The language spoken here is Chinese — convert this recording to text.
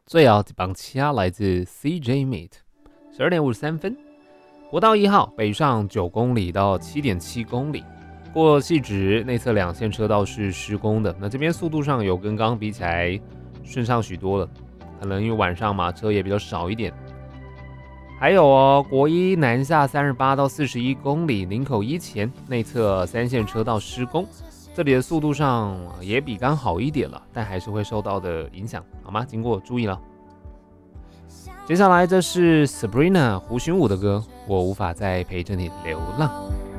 最后一棒车来自 CJ Mate， 12点53分。国道1号北上9公里到 7.7 公里，过汐止内侧2线车道是施工的，那这边速度上有跟刚刚比起来顺畅许多了，可能因为晚上嘛，车也比较少一点。还有哦，国一南下38到41公里，林口一前内侧3线车道施工，这里的速度上也比刚好一点了，但还是会受到的影响，好吗？经过注意了。接下来这是 Sabrina 胡寻武的歌，我无法再陪着你流浪。